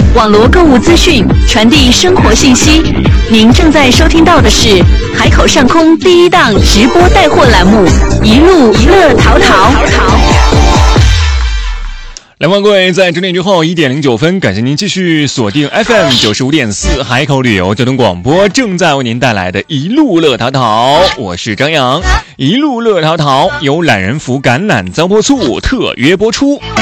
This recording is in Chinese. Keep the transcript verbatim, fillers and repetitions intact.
网络购物资讯，传递生活信息。您正在收听到的是海口上空第一档直播带货栏目《一路乐淘淘》。 来，欢迎各位在整点之后一点零九分，感谢您继续锁定 F M 九十五点四海口旅游交通广播，正在为您带来的一路乐淘淘，我是张扬。一路乐淘淘由懒人福橄榄糟粕醋特约播出。